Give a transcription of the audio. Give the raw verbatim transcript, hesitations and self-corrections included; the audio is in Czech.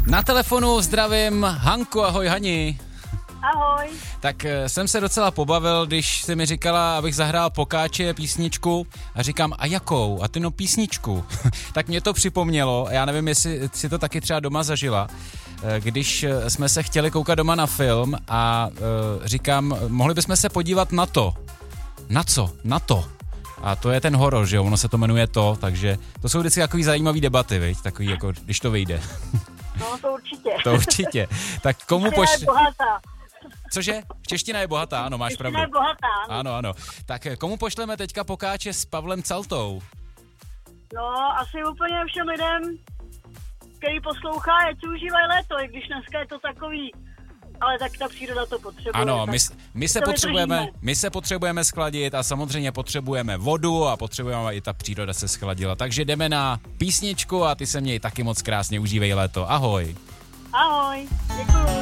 Na telefonu zdravím Hanku, ahoj Hani. Ahoj. Tak jsem se docela pobavil, když jsi mi říkala, abych zahrál Pokáče písničku a říkám, a jakou? A ty no písničku. Tak mě to připomnělo, já nevím, jestli si to taky třeba doma zažila, když jsme se chtěli koukat doma na film a uh, říkám, mohli bychom se podívat na to. Na co? Na to. A to je ten horor, že jo, ono se to jmenuje to, takže to jsou vždycky takový zajímavý debaty, viď? Takový jako, když to vyjde. No to určitě. To určitě. Tak komu Čeština pošle... je bohatá. Češtině Čeština je bohatá, ano, máš Čeština pravdu. je bohatá, ano. Ano, ano. Tak komu pošleme teďka Pokáče s Pavlem Caltou? No, asi úplně všem lidem, který poslouchá, ať si užívají léto, i když dneska je to takový, ale tak ta příroda to potřebuje. Ano, my, my se to potřebujeme, vydržíme. my se potřebujeme schladit a samozřejmě potřebujeme vodu a potřebujeme, i ta příroda se schladila. Takže jdeme na písničku a ty se měj taky moc krásně, užívej léto. Ahoj. Ahoj, děkuju.